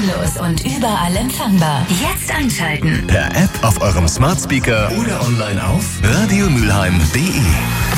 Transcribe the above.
kostenlos und überall empfangbar. Jetzt einschalten. Per App auf eurem Smart Speaker oder online auf radiomülheim.de.